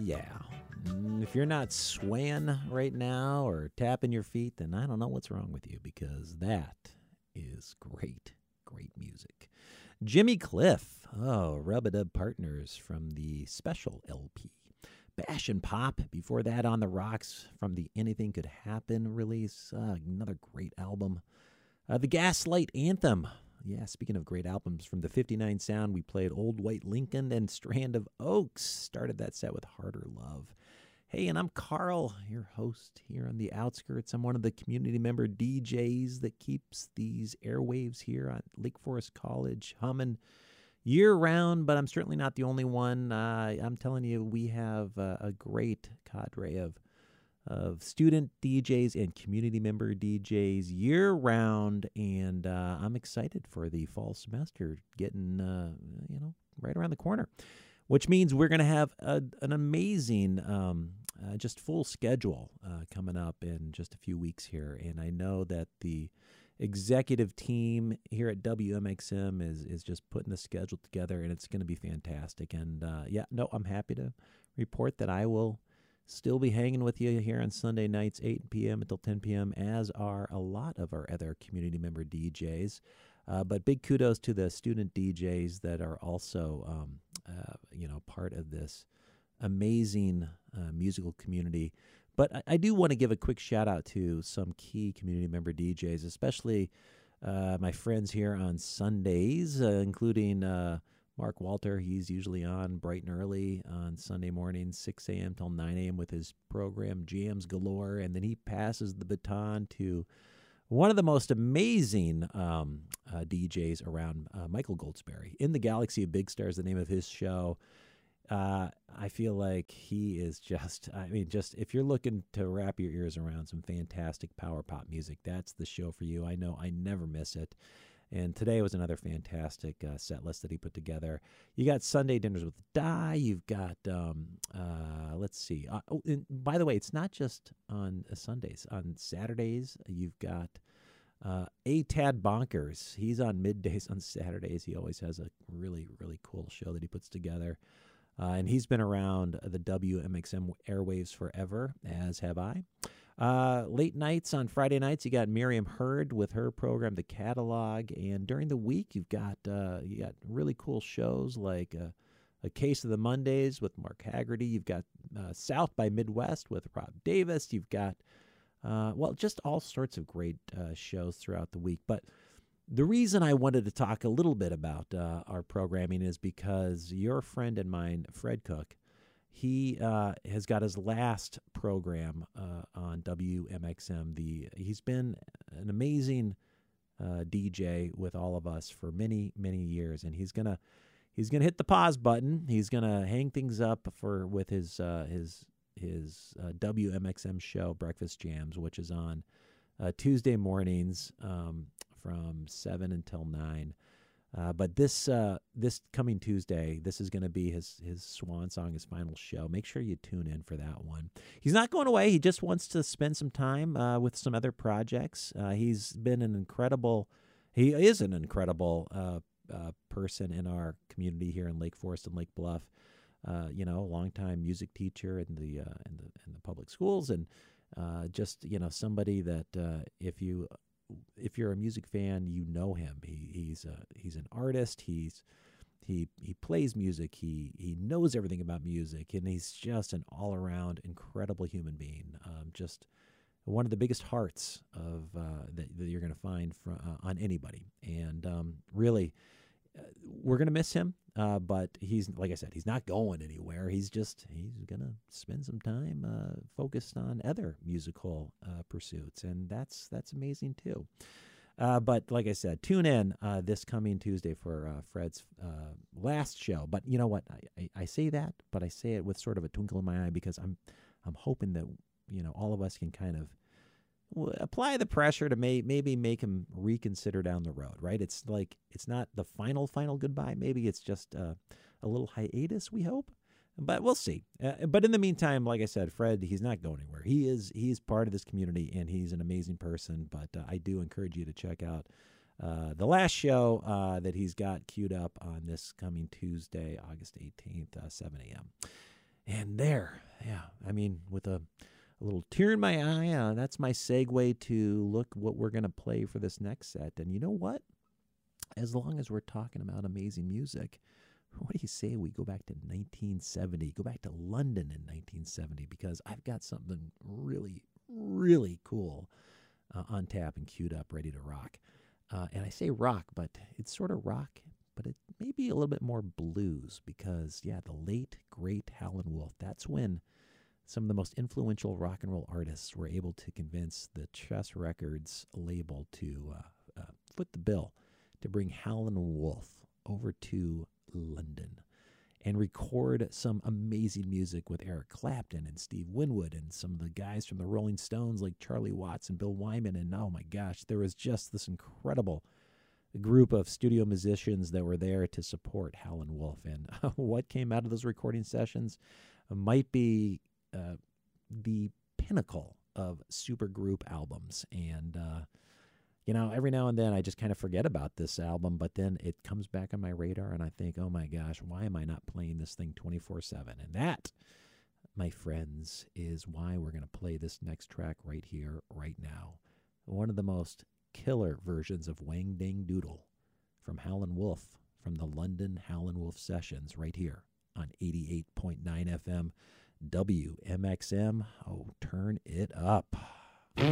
yeah. If you're not swaying right now or tapping your feet, then I don't know what's wrong with you, because that is great, great music. Jimmy Cliff, Rub-a-Dub Partners from the Special LP. Bash and Pop, before that On the Rocks from the Anything Could Happen release. Another great album. The Gaslight Anthem. Yeah, speaking of great albums, from the 59 Sound, we played Old White Lincoln and Strand of Oaks. Started that set with Harder Love. Hey, and I'm Carl, your host here on the Outskirts. I'm one of the community member DJs that keeps these airwaves here at Lake Forest College humming year-round, but I'm certainly not the only one. I'm telling you, we have a great cadre of student DJs and community member DJs year-round, and I'm excited for the fall semester getting, right around the corner, which means we're going to have an amazing, just full schedule coming up in just a few weeks here. And I know that the executive team here at WMXM is just putting the schedule together, and it's going to be fantastic. And I'm happy to report that I will still be hanging with you here on Sunday nights, 8 p.m. until 10 p.m., as are a lot of our other community member DJs. But big kudos to the student DJs that are also, part of this amazing musical community. But I do want to give a quick shout out to some key community member DJs, especially my friends here on Sundays, including Mark Walter. He's usually on bright and early on Sunday mornings, 6 a.m. till 9 a.m. with his program Jams Galore. And then he passes the baton to one of the most amazing DJs around, Michael Goldsberry. In the Galaxy of Big Stars, the name of his show. I feel like he is just if you're looking to wrap your ears around some fantastic power pop music, that's the show for you. I know I never miss it. And today was another fantastic set list that he put together. You got Sunday Dinners with Die. You've got, let's see. And by the way, it's not just on Sundays. On Saturdays, you've got A. Tad Bonkers. He's on middays on Saturdays. He always has a really, really cool show that he puts together. And he's been around the WMXM airwaves forever, as have I. Late nights on Friday nights, you got Miriam Hurd with her program, The Catalog. And during the week, you've got really cool shows like A Case of the Mondays with Mark Haggerty. You've got South by Midwest with Rob Davis. You've got, just all sorts of great shows throughout the week. But the reason I wanted to talk a little bit about our programming is because your friend and mine, Fred Cook, he has got his last program on WMXM. He's been an amazing DJ with all of us for many, many years, and he's gonna hit the pause button. He's gonna hang things up with his WMXM show, Breakfast Jams, which is on Tuesday mornings from 7 until 9. But this coming Tuesday, this is going to be his swan song, his final show. Make sure you tune in for that one. He's not going away. He just wants to spend some time with some other projects. He is an incredible person in our community here in Lake Forest and Lake Bluff. A longtime music teacher in the public schools, and somebody that if you're a music fan, you know him. He's an artist. He plays music. He knows everything about music, and he's just an all around incredible human being. Just one of the biggest hearts of that you're going to find on anybody. And really, we're going to miss him. But he's, like I said, he's not going anywhere. He's going to spend some time focused on other musical pursuits, and that's amazing too. But like I said, tune in this coming Tuesday for Fred's last show. But you know what? I say that, but I say it with sort of a twinkle in my eye, because I'm hoping that all of us can kind of apply the pressure to maybe make him reconsider down the road, right? It's like, it's not the final goodbye. Maybe it's just a little hiatus, we hope. But we'll see. But in the meantime, like I said, Fred, he's not going anywhere. He's part of this community, and he's an amazing person. But I do encourage you to check out the last show that he's got queued up on this coming Tuesday, August 18th, 7 a.m. And there, yeah, I mean, with a little tear in my eye, that's my segue to look what we're going to play for this next set. And you know what? As long as we're talking about amazing music, what do you say we go back to 1970, go back to London in 1970, because I've got something really, really cool on tap and queued up, ready to rock. And I say rock, but it's sort of rock, but it may be a little bit more blues because, yeah, the late, great Howlin' Wolf, that's when some of the most influential rock and roll artists were able to convince the Chess Records label to foot the bill to bring Howlin' Wolf over to London and record some amazing music with Eric Clapton and Steve Winwood and some of the guys from the Rolling Stones like Charlie Watts and Bill Wyman. And oh my gosh, there was just this incredible group of studio musicians that were there to support Howlin' Wolf. And what came out of those recording sessions might be the pinnacle of supergroup albums. And every now and then I just kind of forget about this album, but then it comes back on my radar and I think, oh my gosh, why am I not playing this thing 24/7? And that, my friends, is why we're going to play this next track right here, right now. One of the most killer versions of Wang Dang Doodle from Howlin' Wolf, from the London Howlin' Wolf sessions right here on 88.9 FM WMXM. Oh, turn it up.